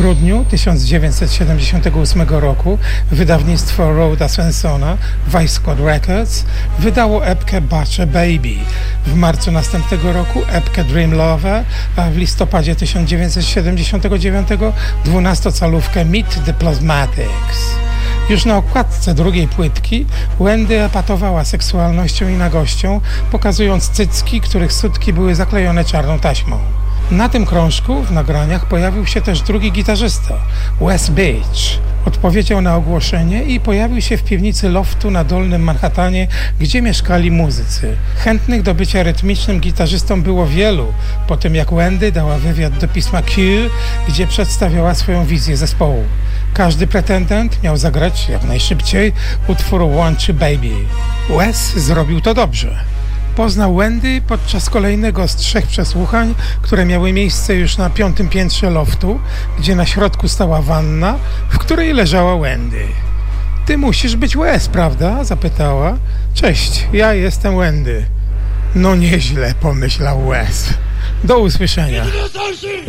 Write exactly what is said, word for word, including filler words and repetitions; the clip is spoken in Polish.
grudniu tysiąc dziewięćset siedemdziesiątego ósmego roku wydawnictwo Roda Swensona, Vice Squad Records, wydało epkę Butcher Baby. W marcu następnego roku epkę Dream Lover, a w listopadzie tysiąc dziewięćset siedemdziesiątego dziewiątego dwunastocalówkę Meet the Plasmatics. Już na okładce drugiej płytki Wendy epatowała seksualnością i nagością, pokazując cycki, których sutki były zaklejone czarną taśmą. Na tym krążku w nagraniach pojawił się też drugi gitarzysta, Wes Beach. Odpowiedział na ogłoszenie i pojawił się w piwnicy loftu na Dolnym Manhattanie, gdzie mieszkali muzycy. Chętnych do bycia rytmicznym gitarzystą było wielu, po tym jak Wendy dała wywiad do pisma Q, gdzie przedstawiała swoją wizję zespołu. Każdy pretendent miał zagrać jak najszybciej utwór Want You Baby. Wes zrobił to dobrze. Poznał Wendy podczas kolejnego z trzech przesłuchań, które miały miejsce już na piątym piętrze loftu, gdzie na środku stała wanna, w której leżała Wendy. Ty musisz być Wes, prawda? Zapytała. Cześć, ja jestem Wendy. No nieźle, pomyślał Wes. Do usłyszenia.